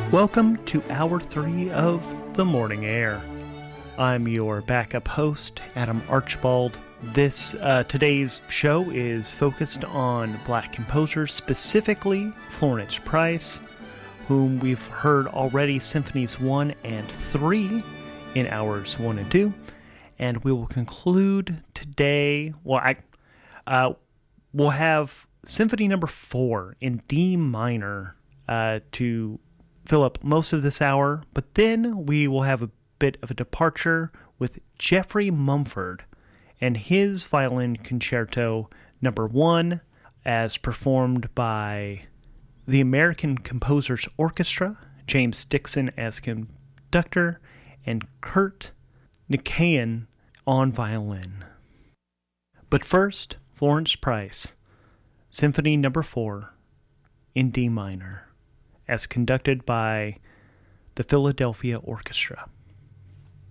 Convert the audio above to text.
Welcome to Hour 3 of The Morning Air. I'm your backup host, Adam Archibald. Today's show is focused on Black composers, specifically Florence Price, whom we've heard already Symphonies 1 and 3 in Hours 1 and 2. And we will conclude today, we'll have Symphony number 4 in D minor to fill up most of this hour, but then we will have a bit of a departure with Geoffrey Mumford and his Violin Concerto number 1 as performed by the American Composers Orchestra, James Dixon as conductor, and Kurt Nikian on violin. But first, Florence Price, Symphony number 4 in D minor, as conducted by the Philadelphia Orchestra.